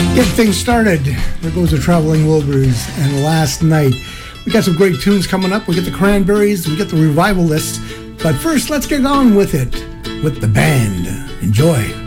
Get things started. There goes the Traveling Wilburys and Last Night. We got some great tunes coming up. We get the Cranberries, we get the Revivalists. But first, let's get on with it with the band. Enjoy.